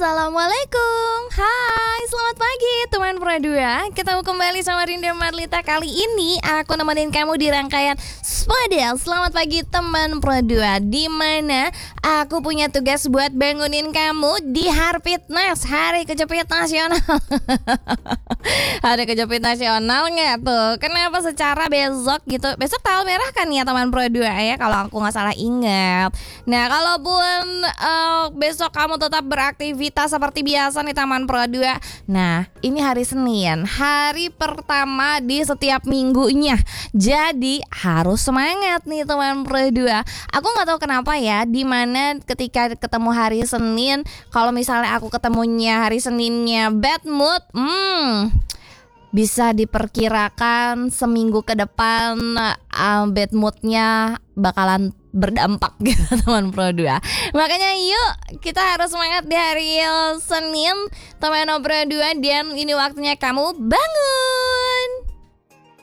Assalamualaikum. Hai, selamat pagi teman Pro 2. Ketemu kembali sama Rinda Marlita. Kali ini aku nemenin kamu di rangkaian Spadel. Selamat pagi teman Pro 2, di mana aku punya tugas buat bangunin kamu di Hari Fitness, Hari Kejepit Nasional. Hari Kejepit Nasional nggak tuh? Kenapa secara besok gitu? Besok tanggal merah kan ya teman Pro 2 ya, kalau aku nggak salah ingat. Nah, kalaupun besok kamu tetap beraktivitas seperti biasa nih teman Pro 2. Nah, ini hari Senin, hari pertama di setiap minggunya. Jadi harus semangat nih teman Pro 2. Aku nggak tahu kenapa ya, dimana ketika ketemu hari Senin, kalau misalnya aku ketemunya hari Seninnya bad mood, bisa diperkirakan seminggu ke depan bad moodnya bakalan berdampak gitu teman Pro 2. Makanya yuk kita harus semangat di hari Senin teman Pro 2, dan ini waktunya kamu bangun.